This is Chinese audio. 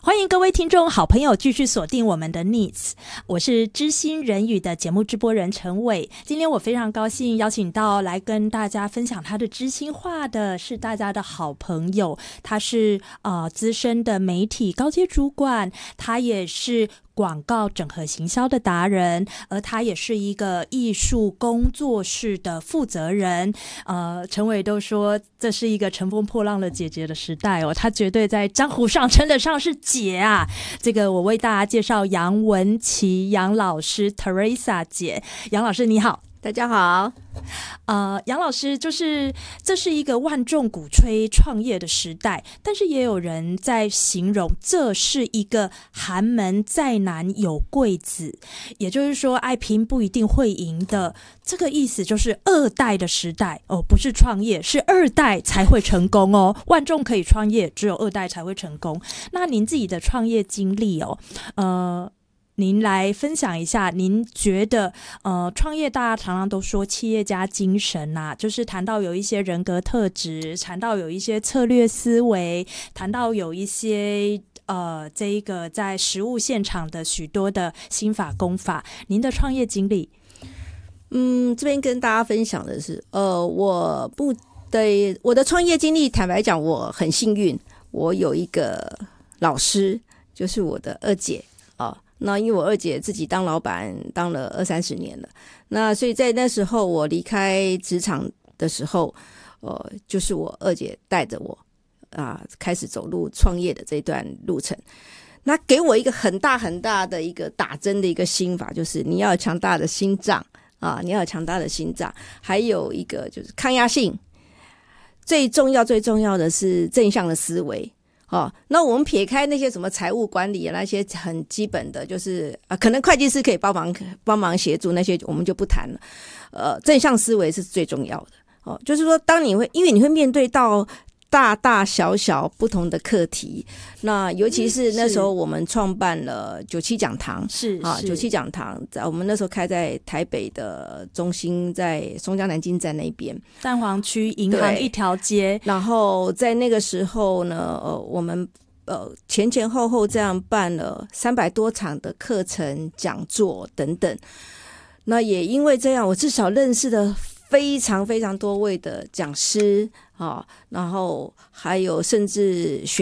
欢迎各位听众好朋友继续锁定我们的 Needs， 我是知心人语的节目直播人陈伟。今天我非常高兴邀请到来跟大家分享他的知心话的是大家的好朋友，他是资深的媒体高阶主管，他也是广告整合行销的达人，而他也是一个艺术工作室的负责人。陈伟都说这是一个乘风破浪的姐姐的时代哦，他绝对在江湖上称得上是姐啊。这个我为大家介绍杨文琪杨老师 Teresa 姐。杨老师你好。 大家好。 杨老师，就是这是一个万众鼓吹创业的时代，但是也有人在形容这是一个寒门再难有贵子，也就是说爱拼不一定会赢的，这个意思就是二代的时代哦，不是创业，是二代才会成功哦。万众可以创业，只有二代才会成功。那您自己的创业经历哦，您来分享一下，您觉得创业大家常常都说企业家精神啊，就是谈到有一些人格特质，谈到有一些策略思维，谈到有一些这一个在实务现场的许多的心法功法，您的创业经历？ 这边跟大家分享的是我的创业经历，坦白讲我很幸运，我有一个老师，就是我的二姐那因为我二姐自己当老板当了20-30年了，那所以在那时候我离开职场的时候，就是我二姐带着我开始走入创业的这段路程。那给我一个很大很大的一个打针的一个心法，就是你要有强大的心脏你要有强大的心脏，还有一个就是抗压性，最重要的是正向的思维。那我们撇开那些什么财务管理那些很基本的，就是可能会计师可以帮忙协助，那些我们就不谈了。正向思维是最重要的就是说因为你会面对到大大小小不同的课题，那尤其是那时候我们创办了97讲堂，97讲堂我们那时候开在台北的中心，在松江南京站那边蛋黄区银行一条街。 然后在那个时候呢我们前后这样办了300多场的课程讲座等等。那也因为这样，我至少认识了非常非常多位的讲师然后还有甚至